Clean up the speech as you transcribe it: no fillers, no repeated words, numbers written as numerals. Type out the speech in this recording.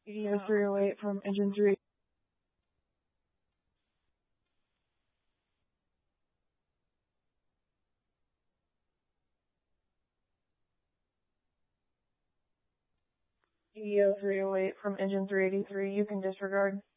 EDO 308 from engine 3. EDO 308 from engine 383, you can disregard.